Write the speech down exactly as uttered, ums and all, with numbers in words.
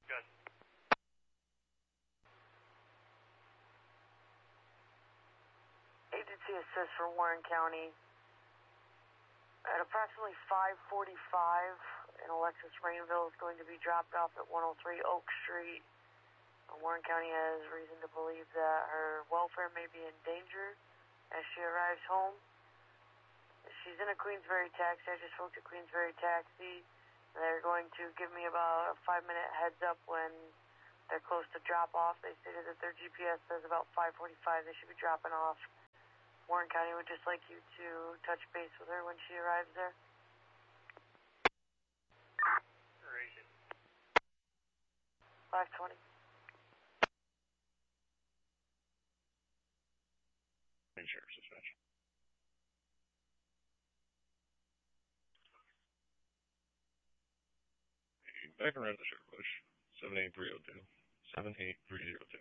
Good. Agency assist for Warren County. At approximately five forty-five, an Alexis Rainville is going to be dropped off at one oh three Oak Street. Warren County has reason to believe that her welfare may be in danger as she arrives home. She's in a Queensbury taxi. I just spoke to Queensbury Taxi. They're going to give me about a five-minute heads up when they're close to drop-off. They stated that their G P S says about five forty-five they should be dropping off. Warren County would just like you to touch base with her when she arrives there. Raise it. five twenty. Sheriff's dispatch. Back around the sheriff bush. seven eight three oh two. seven eight three oh two.